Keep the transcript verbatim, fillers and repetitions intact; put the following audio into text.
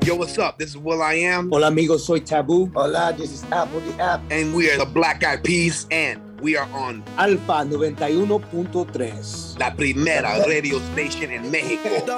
Yo, what's up? This is Will I Am. Hola amigos, soy Taboo. Hola, this is Apple the App. And we are the Black Eyed Peas, and we are on Alfa noventa y uno punto tres. La Primera Radio Station en México.